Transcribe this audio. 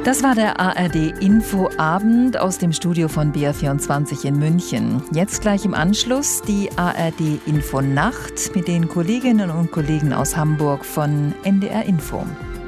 Das war der ARD-Infoabend aus dem Studio von BR24 in München. Jetzt gleich im Anschluss die ARD-Infonacht mit den Kolleginnen und Kollegen aus Hamburg von NDR Info.